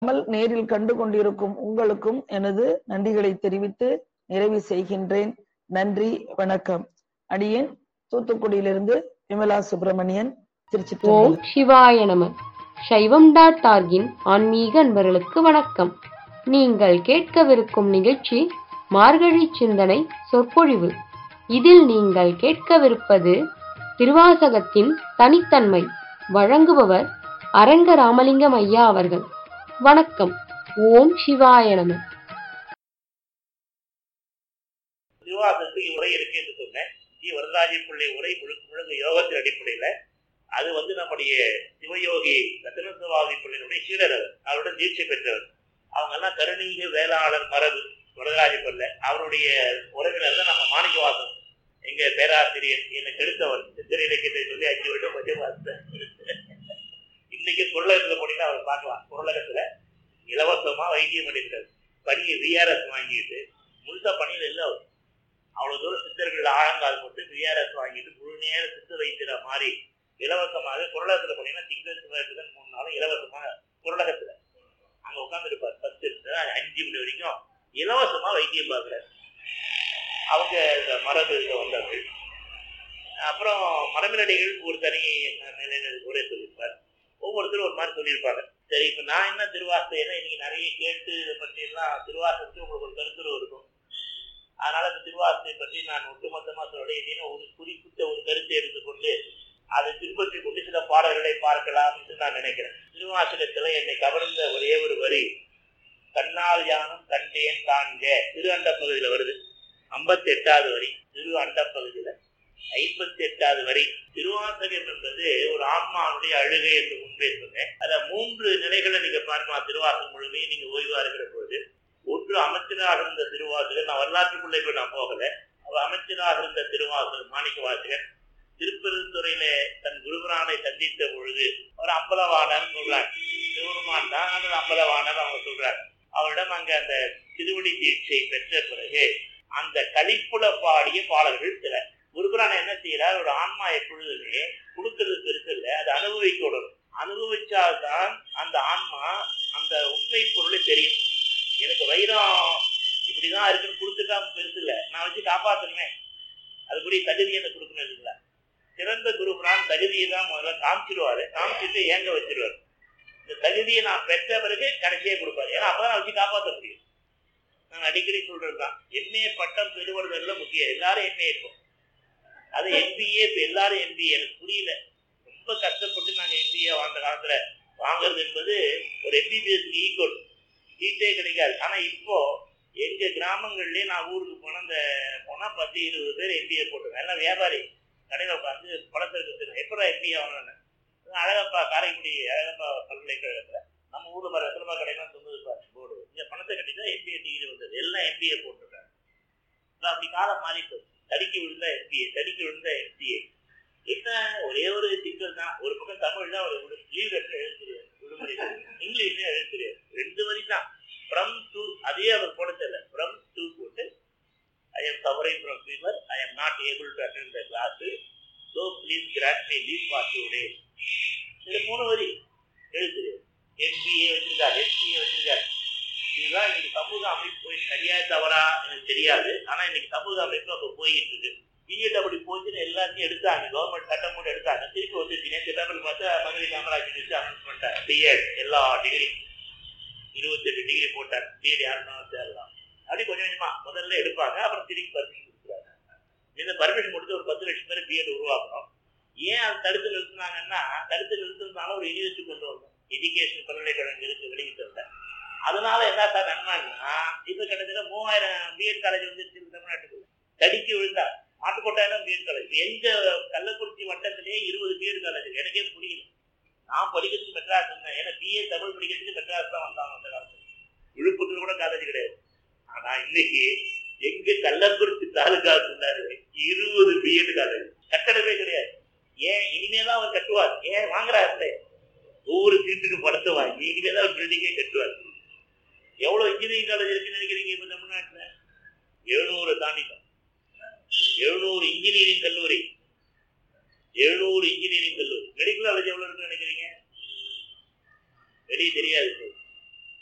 நேரில் கண்டு கொண்டிருக்கும் உங்களுக்கும் எனது நன்றிகளை தெரிவித்து நிறைவு செய்கின்றேன். நன்றி, வணக்கம். அடியேன் தூத்துக்குடியிலிருந்து விமலா சுப்பிரமணியன், திருச்சிற்றம்பலம். ஓம் சிவாய நம. சைவம்.org-இன் ஆன்மீக அன்பர்களுக்கு வணக்கம். நீங்கள் கேட்கவிருக்கும் நிகழ்ச்சி மார்கழி சிந்தனை சொற்பொழிவு. இதில் நீங்கள் கேட்கவிருப்பது திருவாசகத்தின் தனித்தன்மை. வழங்குபவர் அரங்க ராமலிங்கம் ஐயா அவர்கள். வணக்கம். ஓம் சிவாய நம. திருவாசகத்துக்கு உரை இருக்கு என்று சொன்னேன். வரதாஜி பிள்ளை உரை முழுக்க யோகத்தின் அடிப்படையில அது நம்முடைய சிவயோகி ரத்தினசுவாமி பிள்ளையினுடைய சீடர், அவருடன் தீட்சை பெற்றவர். அவங்க எல்லாம் கருணீக வேளாளர் மரபு வரதராஜ பிள்ளை. அவருடைய உறவினர் தான் நம்ம மாணிக்கவாசன், எங்க பேராசிரியர். என்னை கெடுத்தவர் சித்திர இலக்கியத்தை சொல்லி 5 வருடம் கொஞ்சம் பார்த்தேன். இன்னைக்கு பொருளகத்துல போனீங்கன்னா அவர் பார்க்கலாம். பொருளகத்துல இலவசமா வைத்தியம் பண்ணிருக்காரு. பணியை விஆர்எஸ் வாங்கிட்டு முழுசா பணியில் இல்லை அவர். அவ்வளவு தூரம் சித்தர்கள் ஆழங்கால் போட்டு விஆர்எஸ் வாங்கிட்டு முழு நேர சித்த வைத்திர மாதிரி இலவசமாக பொருளகத்துல போனீங்கன்னா திங்கள் சிவத்துக்கு 3 நாளும் இலவசமாக பொருளகத்துல அங்க உட்காந்துருப்பார். 10 5 மணி வரைக்கும் இலவசமா வைத்தியம் பார்க்கிறார். அவங்க இந்த மரபு வந்தவர்கள். அப்புறம் மரபினடிகள் ஒரு தனி நிலையில உரை சொல்லியிருப்பார். ஒவ்வொருத்தரும் ஒரு மாதிரி சொல்லியிருப்பாங்க. சரி, இப்ப நான் என்ன திருவாசைன்னா இன்னைக்கு நிறைய கேட்டு இதை பற்றி எல்லாம் திருவாசகத்துக்கு உங்களுக்கு ஒரு கருத்துருவு இருக்கும். அதனால இந்த திருவாசனை பற்றி நான் ஒட்டுமொத்தமா சொல்றேன். ஒரு குறிப்பிட்ட ஒரு கருத்தை எடுத்துக்கொண்டு அதை பின்பற்றி கொண்டு சில பாடல்களை பார்க்கலாம் என்று நான் நினைக்கிறேன். திருவாசகத்துல என்னை கவர்ந்த ஒரே ஒரு வரி, கண்ணால் யானும் கண்டேன் காண்க, திரு அண்ட பகுதியில வருது. 58வது வரி, திரு அண்ட பகுதியில 58வது வரி. திருவாசகம் என்பது ஒரு ஆன்மாவுடைய அழுகை என்று முன்பே சொன்னேன். அத 3 நிலைகளை நீங்க பார்க்கலாம். திருவாசகம் முழுமையும் நீங்க ஓய்வா இருக்கிற போது, ஒன்று அமைச்சராக இருந்த திருவாசகர், நான் வரலாற்றுக்குள்ளே போய் நான் போகல, அவர் அமைச்சராக இருந்த திருவாசகர் மாணிக்க வாசகர் திருப்பெருந்துறையில தன் குருபரானை சந்தித்த பொழுது அவர் அம்பலவாணர் சொல்றார். சிவருமான் தான் அந்த அம்பலவாணர் அவங்க சொல்றார். அவரிடம் அங்க அந்த திருவடி தீட்சை பெற்ற பிறகு அந்த கலிப்புல பாடிய பாடல்கள் சில. குருபரான என்ன செய்யறார், ஒரு ஆன்மா எப்பொழுதுமே கொடுக்கறது பெருசு இல்லை, அதை அனுபவிக்கணும். அனுபவிச்சால்தான் அந்த ஆன்மா அந்த உண்மை பொருளை தெரியும். எனக்கு வைரம் இப்படிதான் இருக்குன்னு கொடுத்துட்டா பெருசு இல்லை, நான் வச்சு காப்பாற்றணுமே, அதுக்குரிய தகுதி என்ன கொடுக்கணும் இல்லைங்களா? சிறந்த குருபரான் தகுதியை தான் முதல்ல காமிச்சிடுவாரு, காமிச்சிட்டு ஏங்க வச்சிருவாரு. இந்த தகுதியை நான் பெற்ற பிறகு கடைசியே கொடுப்பாரு. ஏன்னா அப்பதான் வச்சு காப்பாற்ற முடியும். நான் அடிக்கடி சொல்றதுதான், எம்ஏ பட்டம் பெறுவதில் முக்கியம். எல்லாரும் எம்ஏ இருக்கும், அது எம்பிஏ. இப்ப எல்லாரும் எம்பிஏ. எனக்கு புரியல, ரொம்ப கஷ்டப்பட்டு நாங்க எம்பிஏ அந்த காலத்துல வாங்குறது என்பது ஒரு எம்பிபிஎஸ் ஈக்குவல். சீட்டே கிடைக்காது. ஆனா இப்போ எங்க கிராமங்கள்லயே நான் ஊருக்கு போனா 10-20 பேர் எம்பிஏ போட்டுருவேன். எல்லாம் வியாபாரி கடையில உட்காந்து பழத்தை எடுத்துருக்கேன். எப்படா எம்பிஏ ஆகணும்னு அழகப்பா காரைக்குடி அழகப்பா பல்கலைக்கழகத்துல நம்ம ஊர்ல பாரு ரத்தனப்பா கடையெல்லாம் சொன்னது போர்டு. இங்க பணத்தை கட்டிதான் எம்பிஏ டிகிரி வந்தது. எல்லாம் எம்பிஏ போட்டிருக்காங்க. அப்படி காலம் மாறி போச்சு. தடிக்கி விழுந்தா எம்பிஏ, தடிக்கி விழுந்தா எம்பிஏ. என்ன ஒரே ஒரு சிக்கல் தான், ஒரு பக்கம் தமிழ் தான், ஒரு லீவ் லெட்டர் எழுதுறாரு, விடுமுறை இங்கிலீஷ்லயும் எழுதுறாரு. 2 வரி தான். ஃப்ரம் டு, அதே அவர் போட தெரியல. ஃப்ரம் டு போட்டு I am suffering from fever, I am not able to attend the class, so please grant me leave for 2 days. இது 3 வரி எழுதுறாரு. எம்பிஏ வச்சிருக்காரு, எம்பிஏ வச்சிருக்காரு. இதுதான் இன்னைக்கு சமூக அமைப்பு போய் சரியா தவறா எனக்கு தெரியாது. ஆனா இன்னைக்கு சமூக அமைப்பு அப்ப போயிட்டு இருக்கு. பிஎட் அப்படி போச்சுன்னு எல்லாத்தையும் எடுத்தாங்க, கவர்மெண்ட் சட்டம் போட்டு எடுத்தாங்க. திருப்பி வந்துச்சு. நேற்று பேப்பர் பார்த்தா மதுரை காமராஜ் அனௌன்ஸ் பண்ணிட்டார், பிஎட் எல்லா டிகிரி 28 டிகிரி போட்டார். பிஎட் யாருன்னா சேரலாம். அப்படி கொஞ்சம் கொஞ்சமா முதல்ல எடுப்பாங்க, அப்புறம் திருப்பி பர்மிஷன் கொடுக்குறாங்க. இந்த பர்மிஷன் கொடுத்து ஒரு 10 லட்சம் பேர் பிஎட் உருவாக்கணும். ஏன் அது தடுத்து நிறுத்தினாங்கன்னா, தடுத்து நிறுத்தினாலும் ஒரு யூனிவர்சிட்டி கொண்டு வரணும். எஜுகேஷன் பல்கலைக்கழகம் இருக்கு வெளியிட்டு. அதனால என்ன சார் நன்மைன்னா, இப்ப கிட்டத்தட்ட 3000 பிஎட் காலேஜ் வந்துருச்சு தமிழ்நாட்டுக்கு. தடிக்கி விழுந்தா மாட்டுக்கோட்டையிலும் பிஎட் காலேஜ். எங்க கள்ளக்குறிச்சி வட்டத்திலேயே 20 பிஎட் காலேஜ். எனக்கே புரியல. நான் படிக்கிறதுக்கு மெட்ராஸ் இருந்தேன். ஏன்னா பிஏ தமிழ் படிக்கிறதுக்கு மெட்ராஸ் தான் வந்தாங்க அந்த காலத்துல. விழுப்புரத்துல கூட காலேஜ் கிடையாது. ஆனா இன்னைக்கு எங்க கள்ளக்குறிச்சி தாலுகா சொன்னாரு 20 பிஎட் காலேஜ். கட்டடமே கிடையாது. ஏன் இனிமேதான் அவர் கட்டுவார். ஏன் வாங்குறாரு? ஒவ்வொரு சீட்டுக்கு படத்தை வாங்கி இனிமேதான் ஒரு பில்டிங்கே கட்டுவார். எவ்வளவு இன்ஜினியரிங் காலேஜ் இருக்குன்னு நினைக்கிறீங்க இப்ப தமிழ்நாட்டுல? 700 தாண்டிட்டோம். 700 இன்ஜினியரிங் கல்லூரி, 700 இன்ஜினியரிங் கல்லூரி. மெடிக்கல் காலேஜ் எவ்வளவு இருக்குன்னு நினைக்கிறீங்க? வெளியே தெரியாது.